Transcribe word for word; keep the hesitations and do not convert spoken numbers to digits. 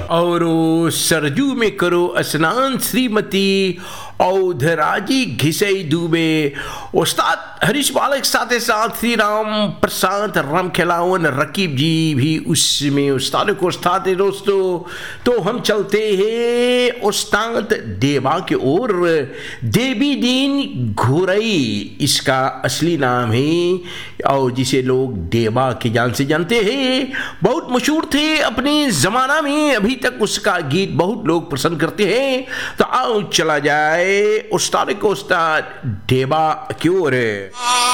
और ओ सरजू में करो स्नान श्रीमती औधराजी घिसई डूबे। उस्ताद हरीश बालक साथ साथ श्री राम प्रसाद राम खिलावन रकीब जी भी उसमें उस्ताद को उस्ताद है दोस्तों। तो हम चलते हैं उस्ताद देवा की ओर। देवी दीन घोरई इसका असली नाम है और जिसे लोग देवा के जान से जानते हैं। बहुत मशहूर थे अपने जमाना में, अभी तक उसका गीत बहुत लोग पसंद करते हैं। तो आओ चला जाए उस्ताद को उस्ताद देवा की ओर।